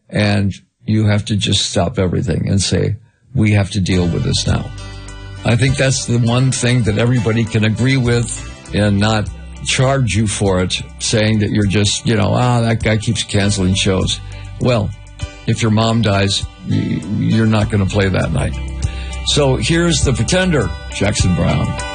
and you have to just stop everything and say, we have to deal with this now. I think that's the one thing that everybody can agree with and not charge you for it, saying that you're just, that guy keeps canceling shows. Well, if your mom dies, you're not going to play that night. So here's The Pretender, Jackson Browne.